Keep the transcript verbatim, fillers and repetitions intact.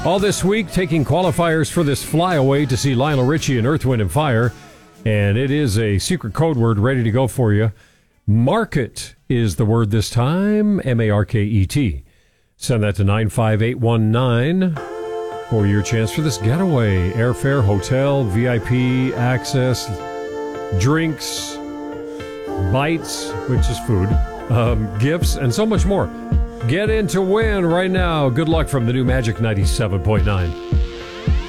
All this week, taking qualifiers for this flyaway to see Lionel Richie and Earth, Wind and Fire. And it is a secret code word ready to go for you. Market is the word this time, M A R K E T. Send that to nine five eight one nine for your chance for this getaway. Airfare, hotel, V I P, access, drinks, bites, which is food, um, gifts, and so much more. Get in to win right now. Good luck from the new Magic ninety-seven point nine.